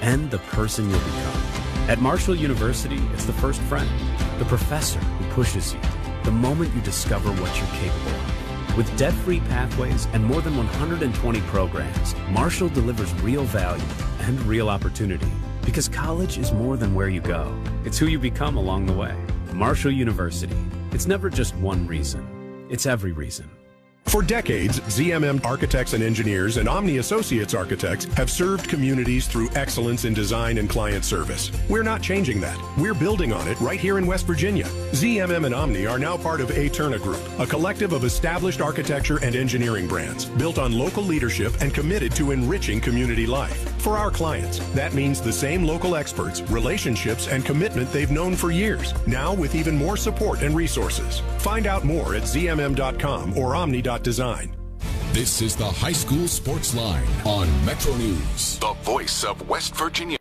and the person you'll become. At Marshall University, it's the first friend, the professor who pushes you, the moment you discover what you're capable of. With debt-free pathways and more than 120 programs, Marshall delivers real value and real opportunity. Because college is more than where you go. It's who you become along the way. Marshall University. It's never just one reason. It's every reason. For decades, ZMM Architects and Engineers and Omni Associates Architects have served communities through excellence in design and client service. We're not changing that. We're building on it right here in West Virginia. ZMM and Omni are now part of Aeterna Group, a collective of established architecture and engineering brands built on local leadership and committed to enriching community life. For our clients, that means the same local experts, relationships, and commitment they've known for years, now with even more support and resources. Find out more at zmm.com or omni.design. This is the High School Sports Line on Metro News, the voice of West Virginia.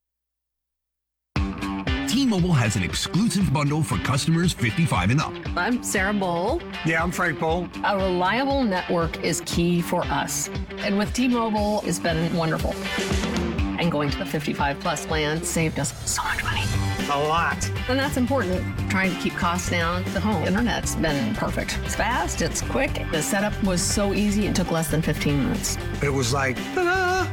T-Mobile has an exclusive bundle for customers 55 and up. I'm Sarah Bowl. Yeah, I'm Frank Bowl. A reliable network is key for us. And with T-Mobile, it's been wonderful. And going to the 55 plus plan saved us so much money. A lot. And that's important. Trying to keep costs down. The home internet's been perfect. It's fast, it's quick. The setup was so easy, it took less than 15 minutes. It was like, ta-da!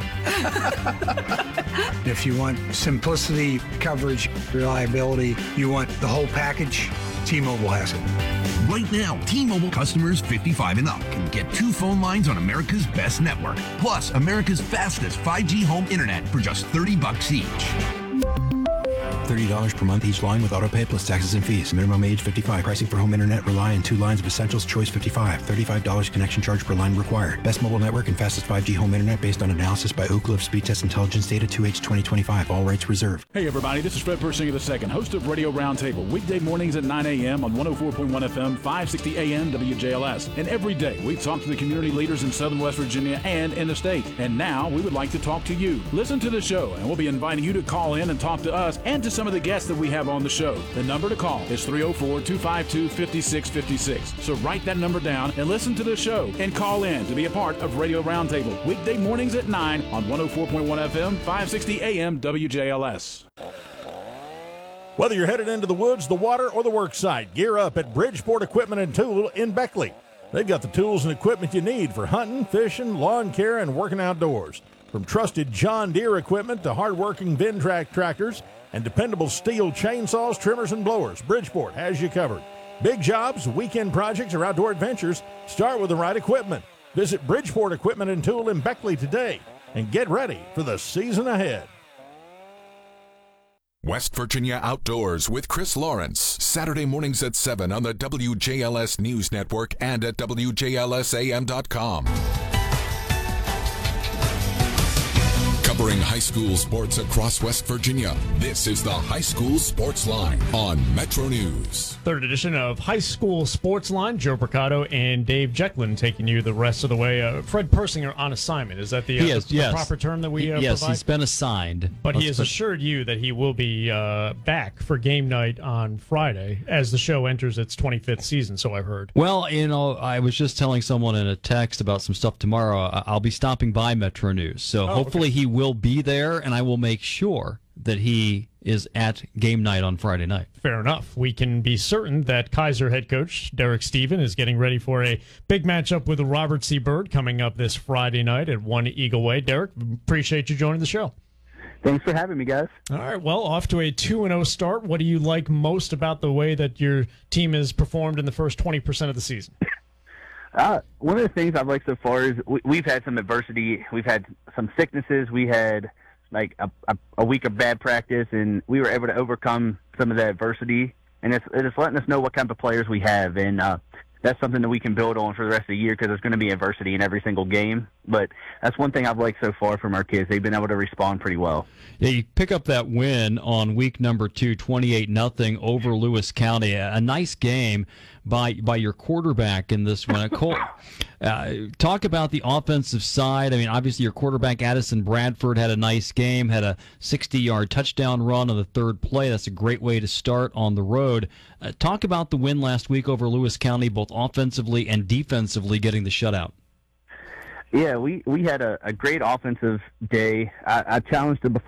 If you want simplicity, coverage, reliability, you want the whole package, T-Mobile has it. Right now, T-Mobile customers 55 and up can get 2 phone lines on America's best network, plus America's fastest 5G home internet for just $30 each. $30 per month each line with autopay plus taxes and fees. Minimum age 55. Pricing for home internet rely on 2 lines of Essentials Choice 55. $35 connection charge per line required. Best mobile network and fastest 5G home internet based on analysis by Oak Cliff Speed Test Intelligence Data 2H 2025. All rights reserved. Hey everybody, this is Fred Persinger II, host of Radio Roundtable, weekday mornings at 9 a.m. on 104.1 FM, 560 AM WJLS. And every day we talk to the community leaders in Southern West Virginia and in the state. And now we would like to talk to you. Listen to the show and we'll be inviting you to call in and talk to us and to some of the guests that we have on the show. The number to call is 304-252-5656. So write that number down and listen to the show and call in to be a part of Radio Roundtable, weekday mornings at 9 on 104.1 FM, 560 AM WJLS. Whether you're headed into the woods, the water, or the work site, gear up at Bridgeport Equipment and Tool in Beckley. They've got the tools and equipment you need for hunting, fishing, lawn care, and working outdoors. From trusted John Deere equipment to hard-working Ventrac tractors and dependable steel chainsaws, trimmers, and blowers, Bridgeport has you covered. Big jobs, weekend projects, or outdoor adventures, start with the right equipment. Visit Bridgeport Equipment and Tool in Beckley today and get ready for the season ahead. West Virginia Outdoors with Chris Lawrence, Saturday mornings at 7 on the WJLS News Network and at WJLSAM.com. Covering high school sports across West Virginia, this is the High School Sports Line on Metro News. Third edition of High School Sports Line. Joe Mercado and Dave Jekyllin taking you the rest of the way. Fred Persinger on assignment. Is that the proper term that we Yes, provide? He's been assigned. But he has assured you that he will be back for game night on Friday as the show enters its 25th season, so I've heard. Well, I was just telling someone in a text about some stuff tomorrow. I'll be stopping by Metro News, so hopefully he will be there, and I will make sure that he is at game night on Friday night. Fair enough. We can be certain that Kaiser head coach Derek Stephen is getting ready for a big matchup with Robert C. Byrd coming up this Friday night at 1 Eagle Way. Derek, appreciate you joining the show. Thanks for having me, guys. All right, well, off to a 2-0 start. What do you like most about the way that your team has performed in the first 20% of the season? One of the things I've liked so far is we've had some adversity. We've had some sicknesses. We had like a week of bad practice, and we were able to overcome some of that adversity. And it's letting us know what kind of players we have, and that's something that we can build on for the rest of the year because there's going to be adversity in every single game. But that's one thing I've liked so far from our kids. They've been able to respond pretty well. Yeah, you pick up that win on week number 2, 28-0 over Lewis County. A nice game by your quarterback in this one. Talk about the offensive side. I mean, obviously your quarterback, Addison Bradford, had a nice game, had a 60-yard touchdown run on the third play. That's a great way to start on the road. Talk about the win last week over Lewis County, both offensively and defensively, getting the shutout. Yeah, we had a great offensive day. I challenged them before